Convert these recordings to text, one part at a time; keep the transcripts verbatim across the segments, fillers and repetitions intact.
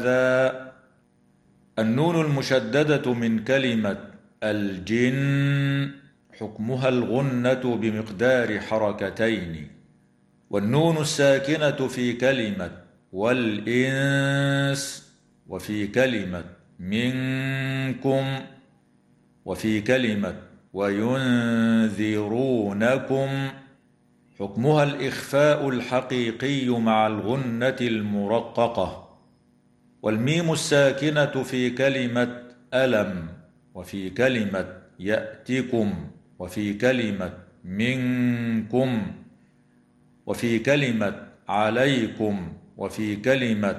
هذا. النون المشددة من كلمة الجن حكمها الغنة بمقدار حركتين، والنون الساكنة في كلمة والإنس وفي كلمة منكم وفي كلمة وينذرونكم حكمها الإخفاء الحقيقي مع الغنة المرققة. والميم الساكنة في كلمة ألم وفي كلمة يأتكم وفي كلمة منكم وفي كلمة عليكم وفي كلمة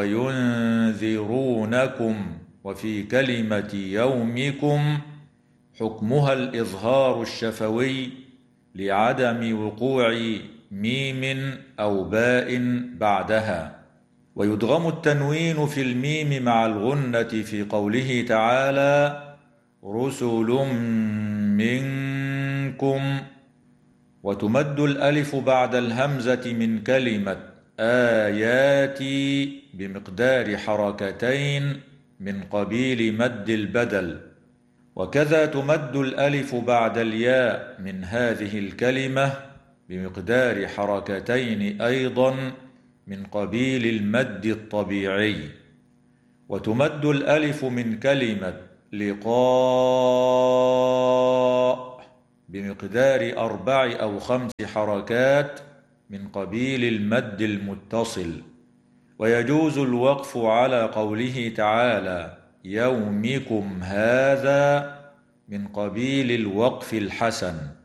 وينذرونكم وفي كلمة يومكم حكمها الإظهار الشفوي لعدم وقوع ميم أو باء بعدها. ويدغم التنوين في الميم مع الغنة في قوله تعالى رسل منكم، وتمد الألف بعد الهمزة من كلمة آياتي بمقدار حركتين من قبيل مد البدل، وكذا تمد الألف بعد الياء من هذه الكلمة بمقدار حركتين أيضا من قبيل المد الطبيعي. وتمد الألف من كلمة لقاء بمقدار أربع أو خمس حركات من قبيل المد المتصل. ويجوز الوقف على قوله تعالى يومكم هذا من قبيل الوقف الحسن.